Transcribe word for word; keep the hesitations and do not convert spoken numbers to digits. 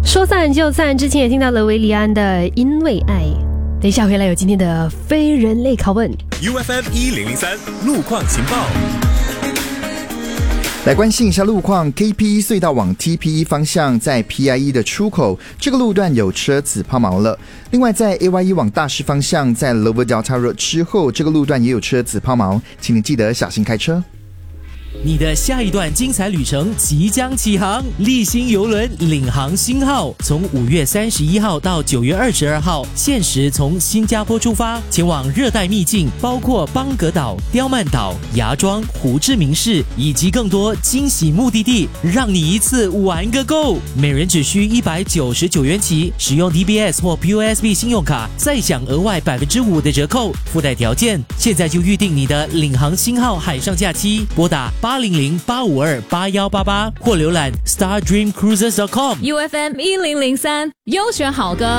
说散就散，之前也听到了维里安的《因为爱》。等一下回来有今天的非人类拷问 U F M 一零零三路况情报。 来关心一下路况 ，K P 一 隧道往 T P 一 方向，在 P I 一 的出口，这个路段有车子抛锚了。另外，在 A Y 一 往大势方向，在 Lower Delta Road 之后，这个路段也有车子抛锚，请你记得小心开车。 你的下一段精彩旅程即将起航，立新邮轮领航星号从五月三十一号到九月二十二号，限时从新加坡出发，前往热带秘境，包括邦格岛、刁曼岛、芽庄、胡志明市以及更多惊喜目的地，让你一次玩个够。每人只需一百九十九元起，使用 D B S 或 P O S B 信用卡，再享额外百分之五的折扣，附带条件。现在就预定你的领航星号海上假期，拨打八零零八五二八一八八或浏览 star dream cruises dot com。 U F M 一零零三优选好歌。